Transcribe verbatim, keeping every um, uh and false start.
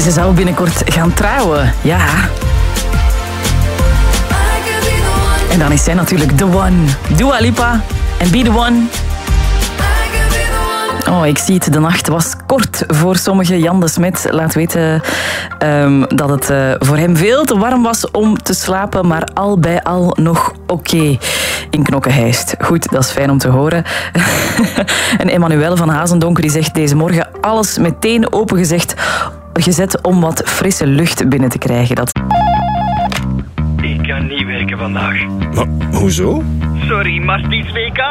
ze zou binnenkort gaan trouwen. Ja. En dan is zij natuurlijk the one. Dua Lipa en Be The One. Oh, ik zie het. De nacht was kort voor sommigen. Jan de Smet laat weten um, dat het uh, voor hem veel te warm was om te slapen, maar al bij al nog oké okay in Knokke-Heist. Goed, dat is fijn om te horen. En Emmanuel van Hazendonk die zegt deze morgen alles meteen opengezet gezet om wat frisse lucht binnen te krijgen. Dat... Ik kan niet werken vandaag. Maar hoezo? Sorry, maar het is W K.